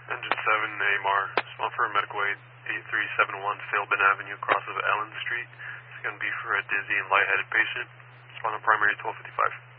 Engine 7, AMR, small for medical aid, 8371 Philbin Avenue, across of Ellen Street. It's going to be for a dizzy and lightheaded patient. Spawn on primary 1255.